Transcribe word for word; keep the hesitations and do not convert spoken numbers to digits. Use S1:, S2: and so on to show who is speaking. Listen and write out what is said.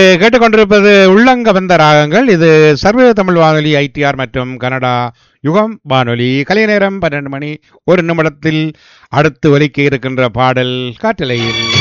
S1: கேட்டுக்கொண்டிருப்பது உள்ளங்க வந்த ராகங்கள். இது சர்வ தமிழ் வானொலி ஐடிஆர் மற்றும் கனடா யுகம் வானொலி. கலை நேரம் பன்னெண்டு மணி ஒரு நிமிடத்தில் அடுத்து ஒலிக்க இருக்கின்ற பாடல் காட்டலையில்